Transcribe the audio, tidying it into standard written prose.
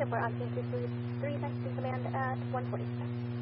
for asking 223 next in command at 147.